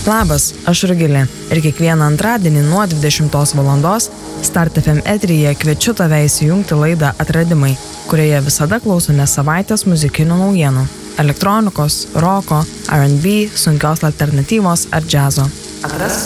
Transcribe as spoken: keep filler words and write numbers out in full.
Labas, aš Rugilė ir kiekvieną antradienį nuo dvidešimtos valandos Start F M eteryje kviečiu tave įsijungti laidą Atradimai, kurioje visada klausomės savaitės muzikinių naujienų – elektronikos, roko, R and B, sunkios alternatyvos ar džiazo. Atras